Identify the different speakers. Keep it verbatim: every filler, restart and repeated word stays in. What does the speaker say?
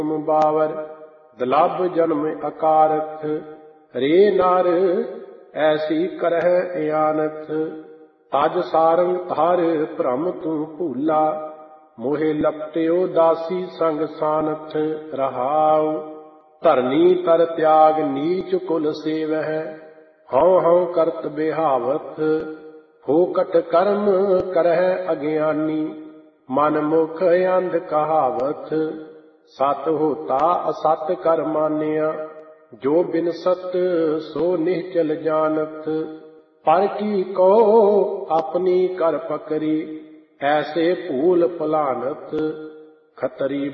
Speaker 1: बावर दुलभ जन्म अकारथ। रे नर ऐसी करह अयानथ। तज सारंग तार भ्रम तू भूला। मोहे लपटियो दासी संग सानथ। रहाउ धरनी तर त्याग नीच कुल सेवह। हਉ हਉ करत बिहावथ। फोकट कर्म करह अज्ञानी। मन मुख अंध कहावथ। सत होता असत कर मानिया। जो बिन सत सो निश्चल जानत। पर की कहो अपनी कर पकड़ी। ऐसे भूल भुलानत। खतरी